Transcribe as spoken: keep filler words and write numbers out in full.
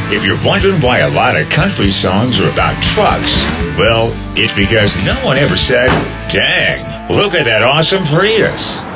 If you're wondering why a lot of country songs are about trucks, well, it's because no one ever said, dang, look at that awesome Prius.